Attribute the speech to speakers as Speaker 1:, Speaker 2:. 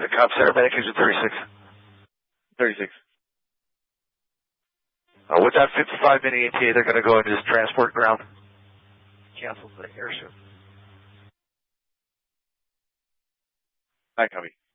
Speaker 1: the Cobb Center, Medication 36.
Speaker 2: 36.
Speaker 1: With that 55-minute ETA, they're going to go into this transport ground. Cancel the air shift.
Speaker 2: I copy.